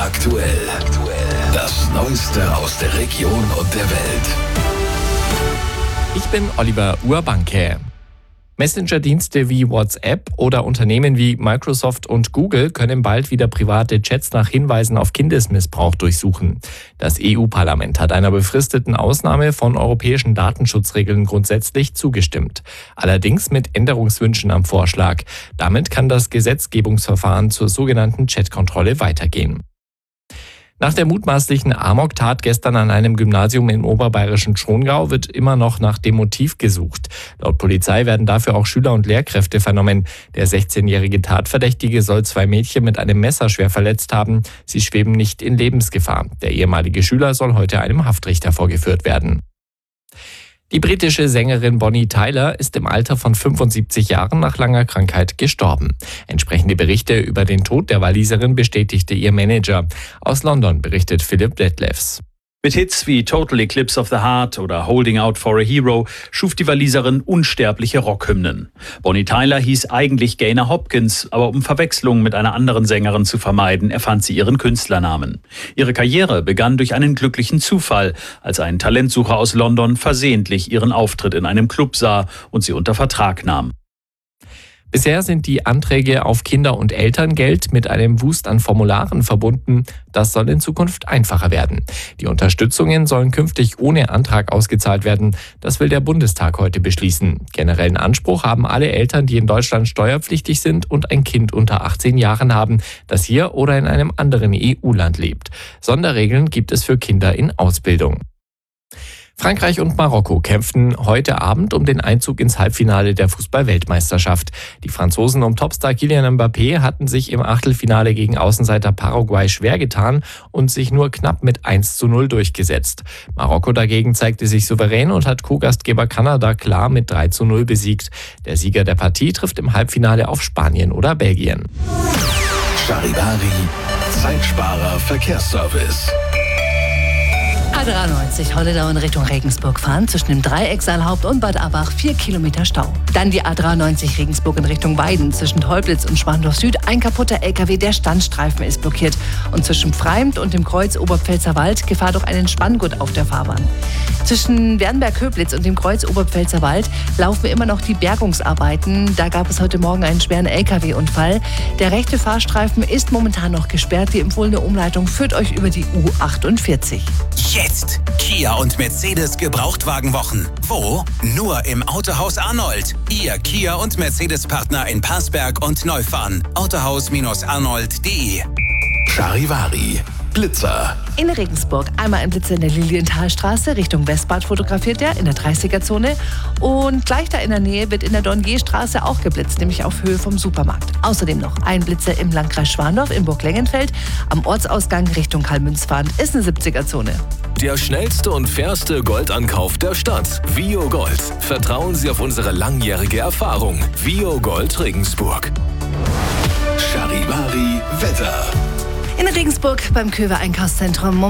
aktuell. Das Neueste aus der Region und der Welt. Ich bin Oliver Urbanke. Messenger-Dienste wie WhatsApp oder Unternehmen wie Microsoft und Google können bald wieder private Chats nach Hinweisen auf Kindesmissbrauch durchsuchen. Das EU-Parlament hat einer befristeten Ausnahme von europäischen Datenschutzregeln grundsätzlich zugestimmt. Allerdings mit Änderungswünschen am Vorschlag. Damit kann das Gesetzgebungsverfahren zur sogenannten Chatkontrolle weitergehen. Nach der mutmaßlichen Amoktat gestern an einem Gymnasium im oberbayerischen Schongau wird immer noch nach dem Motiv gesucht. Laut Polizei werden dafür auch Schüler und Lehrkräfte vernommen. Der 16-jährige Tatverdächtige soll 2 Mädchen mit einem Messer schwer verletzt haben. Sie schweben nicht in Lebensgefahr. Der ehemalige Schüler soll heute einem Haftrichter vorgeführt werden. Die britische Sängerin Bonnie Tyler ist im Alter von 75 Jahren nach langer Krankheit gestorben. Entsprechende Berichte über den Tod der Waliserin bestätigte ihr Manager. Aus London berichtet Philipp Detlefs. Mit Hits wie Total Eclipse of the Heart oder Holding Out for a Hero schuf die Waliserin unsterbliche Rockhymnen. Bonnie Tyler hieß eigentlich Gaynor Hopkins, aber um Verwechslungen mit einer anderen Sängerin zu vermeiden, erfand sie ihren Künstlernamen. Ihre Karriere begann durch einen glücklichen Zufall, als ein Talentsucher aus London versehentlich ihren Auftritt in einem Club sah und sie unter Vertrag nahm. Bisher sind die Anträge auf Kinder- und Elterngeld mit einem Wust an Formularen verbunden. Das soll in Zukunft einfacher werden. Die Unterstützungen sollen künftig ohne Antrag ausgezahlt werden. Das will der Bundestag heute beschließen. Generellen Anspruch haben alle Eltern, die in Deutschland steuerpflichtig sind und ein Kind unter 18 Jahren haben, das hier oder in einem anderen EU-Land lebt. Sonderregeln gibt es für Kinder in Ausbildung. Frankreich und Marokko kämpften heute Abend um den Einzug ins Halbfinale der Fußball-Weltmeisterschaft. Die Franzosen um Topstar Kylian Mbappé hatten sich im Achtelfinale gegen Außenseiter Paraguay schwer getan und sich nur knapp mit 1:0 durchgesetzt. Marokko dagegen zeigte sich souverän und hat Co-Gastgeber Kanada klar mit 3:0 besiegt. Der Sieger der Partie trifft im Halbfinale auf Spanien oder Belgien. Charivari, Zeitsparer Verkehrsservice. A93 Holledau in Richtung Regensburg fahren, zwischen dem Dreiecksaalhaupt und Bad Abbach 4 Kilometer Stau. Dann die A93 Regensburg in Richtung Weiden, zwischen Teublitz und Schwandorf Süd ein kaputter LKW, der Standstreifen ist blockiert. Und zwischen Pfreimt und dem Kreuz Oberpfälzer Wald Gefahr durch einen Spanngurt auf der Fahrbahn. Zwischen Wernberg-Köblitz und dem Kreuz Oberpfälzer Wald laufen immer noch die Bergungsarbeiten. Da gab es heute Morgen einen schweren LKW-Unfall. Der rechte Fahrstreifen ist momentan noch gesperrt. Die empfohlene Umleitung führt euch über die U48. Jetzt Kia und Mercedes Gebrauchtwagenwochen. Wo? Nur im Autohaus Arnold. Ihr Kia und Mercedes-Partner in Parsberg und Neufahren. Autohaus-arnold.de. Charivari, Blitzer. In Regensburg einmal ein Blitzer in der Lilienthalstraße Richtung Westbad fotografiert er in der 30er-Zone. Und gleich da in der Nähe wird in der Dornierstraße auch geblitzt, nämlich auf Höhe vom Supermarkt. Außerdem noch ein Blitzer im Landkreis Schwandorf in Burglengenfeld. Am Ortsausgang Richtung Karlmünz fahrend ist eine 70er-Zone. Der schnellste und fairste Goldankauf der Stadt. Vio Gold. Vertrauen Sie auf unsere langjährige Erfahrung. Vio Gold Regensburg. Charivari, Wetter. In Regensburg beim Köwe Einkaufszentrum